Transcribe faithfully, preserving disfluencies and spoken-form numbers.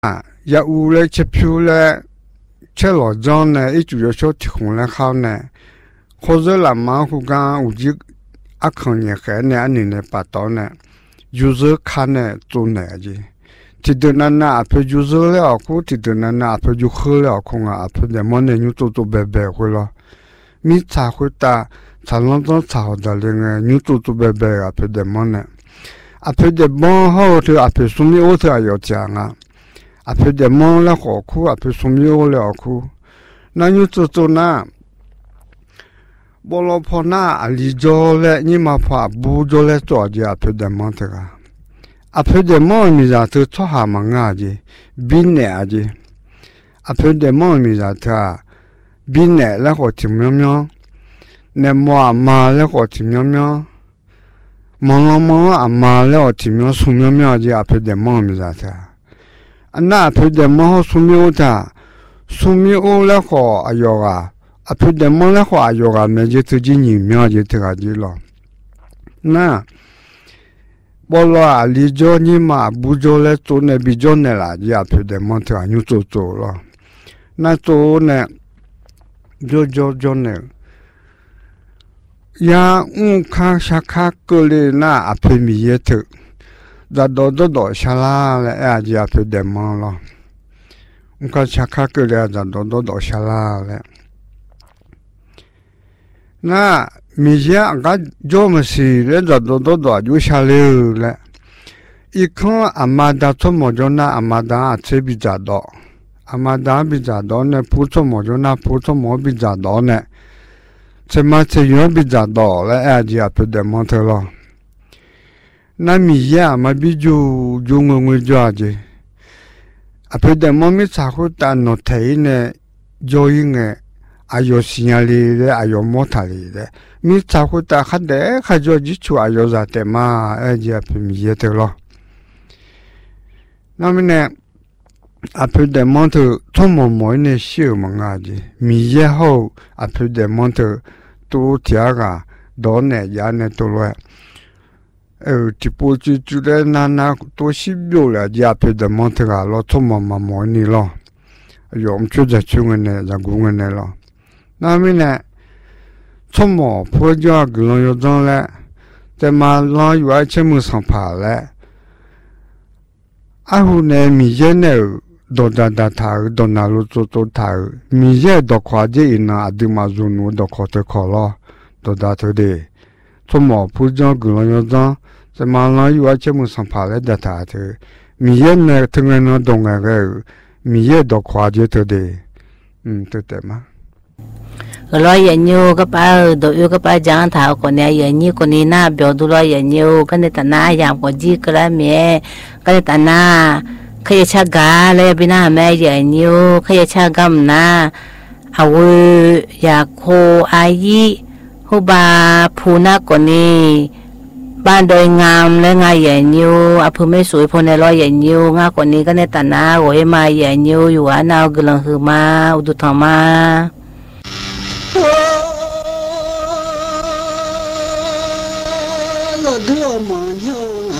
啊，要有嘞吃票嘞，吃老张呢，一主要小提供来好呢，或者那么胡讲有几阿康年海呢，你呢八道呢，就是看呢做哪的，提到那那阿婆就是了苦，提到那那阿婆就喝了空啊，阿婆的么呢就做做白白回了，米茶回答，茶老张茶好的嘞个，就做做白白阿婆的么呢，阿婆的么好头阿婆说明我头也要讲啊。阿婆的忙了好苦，阿婆送米我了苦，那你做做那，我老婆那阿里做嘞，你妈婆不做嘞做的阿婆的忙的个，阿婆的忙咪在头做下忙啊的，比奶的，阿婆的忙咪在头啊，比奶嘞好听喵喵，那妈妈嘞好听喵喵，忙了忙阿妈嘞好听喵送喵喵的阿婆的忙咪在头。那阿的么苏米乌的，苏米乌来好哎呦啊，阿婆的么来好哎呦啊，没就自己人苗就这个的了。那我老啊，你叫你嘛不叫来做那比较那啦，阿婆的么这个就做做了。那做呢，就就就那，呀，我看下看过来那阿婆米也头。在多多多下来了，哎，就不得忙了。我看下卡过来，在多多多下来了。那明天俺做么事了？在多多多就下来了。一看阿妈的做么就那阿妈的阿吃比较多，阿妈的比较多呢，不做么就那不做么比较多呢。吃嘛吃样比较多了，哎，就不得忙头了。那米呀嘛比就就我我做的，啊，不但妈咪茶壶打脑袋呢，就应该还有心里的，还有毛塔里的，米茶壶打还得还就几处还有啥的嘛，哎，就不米也得了。那么呢，啊，不但毛头从毛毛呢小嘛啊的，米也好，啊，不但毛头都贴个，到呢也呢都来。呃，这波就就在那那多西表了，也别的忙得个了，从妈妈忙你了，要我们就在村里呢，在公园呢了。那么呢，从妈婆家个人要长嘞，在马上有二千亩上爬嘞，然后呢，米线呢，到达达他，到那路做做他，米线到快点呢，阿弟马上弄到快点考了，到达头的，从妈婆家个人要长。在马上有二千亩上爬来的他的，米也呢，听人那懂那个，米也都夸着他的，嗯，对的嘛。 个老爷牛个把都有个把讲他过年爷你过年那表都老爷牛，跟你他那样过几个来面，跟你他那可以吃咖嘞，比那买爷牛可以吃干那，啊我呀可阿姨，好吧，铺那过年。บ้านโดยงามและงาใหญ่นิ้วอภุไม่สวยพอในร้อยใหญ่นิ้วงาคนนี้ก็ในตาหน้าโอยมาใหญ่นิ้วอยู่อ่ะนาวกำลังคือมาอุดุธรรมา